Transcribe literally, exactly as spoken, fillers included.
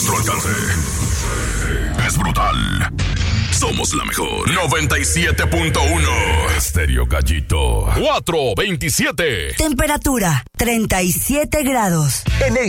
nuestro alcance. Es brutal. Somos la mejor. noventa y siete punto uno. Estéreo Gallito. cuatro veintisiete. Temperatura treinta y siete grados. En el